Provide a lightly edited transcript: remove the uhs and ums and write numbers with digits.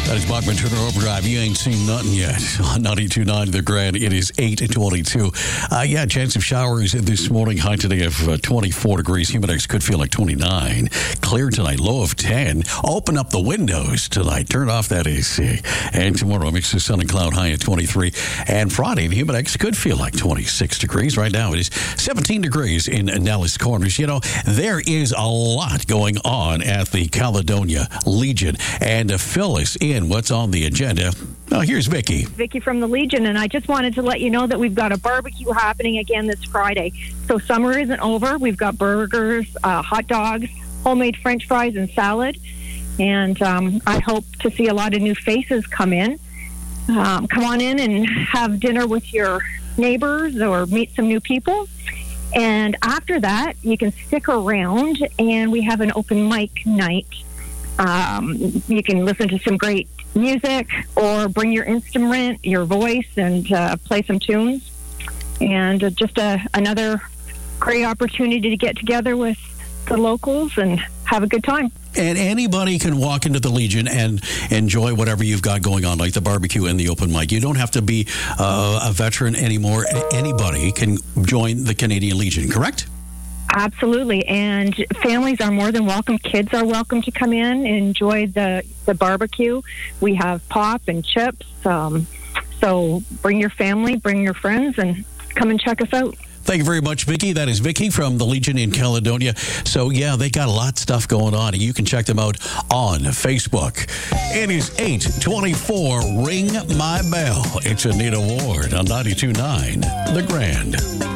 That is Bachman Turner Overdrive. You ain't seen nothing yet. On 92.9 The Grand, it is 8:22. Chance of showers this morning. High today of 24 degrees. Humidex could feel like 29. Clear tonight, low of 10. Open up the windows tonight. Turn off that AC. And tomorrow, mix of sun and cloud, high at 23. And Friday, the Humidex could feel like 26 degrees. Right now, it is 17 degrees in Nellis Corners. You know, there is a lot going on at the Caledonia Legion. And to fill us in what's on the agenda, here's Vicki. Vicki from the Legion, and I just wanted to let you know that we've got a barbecue happening again this Friday. So summer isn't over. We've got burgers, hot dogs, homemade French fries, and salad. And I hope to see a lot of new faces come in. Come on in and have dinner with your neighbors or meet some new people. And after that, you can stick around, and we have an open mic night. You can listen to some great music or bring your instrument, your voice, and play some tunes. And just another great opportunity to get together with the locals and have a good time. And anybody can walk into the Legion and enjoy whatever you've got going on, like the barbecue and the open mic. You don't have to be a veteran anymore. Anybody can join the Canadian Legion, correct? Absolutely, and families are more than welcome. Kids are welcome to come in and enjoy the barbecue. We have pop and chips, so bring your family, bring your friends, and come and check us out. Thank you very much, Vicki. That is Vicki from the Legion in Caledonia. So, they got a lot of stuff going on, and you can check them out on Facebook. It is 8:24. Ring my bell. It's Anita Ward on 92.9 The Grand.